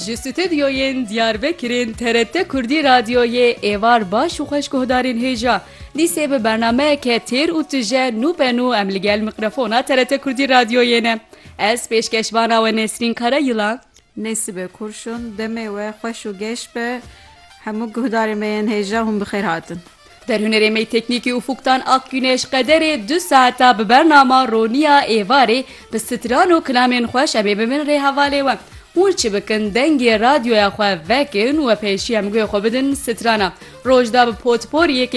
ji stüdyoyên Diyarbekirên TRT Kurdî Radyoyê êvar baş û xweş guhdarên hêja. Dîsê bi bernameyeke têr û tije nûpenû em li gel mikrofona TRT Kurdî Radyoyê ne. Ez pêşkeşvana we Nesrîn Karayılan. Nesibe Kurşun, demê we xweş û geş be, hemû guhdarên me yên hêja hûn bi xêr hatin. Derhûnerê me teknîkî Ufuk'tan Akgüneş Qederê 2 saeta bi bernama Roniya Êvarê bi stran û kilamên xweş em ê bibin rê hevalê we. Hûn çi bikin dengê radyoya xwe vekin û pêşî em guhê xwe bidin strana. Rojda bi potporiyekê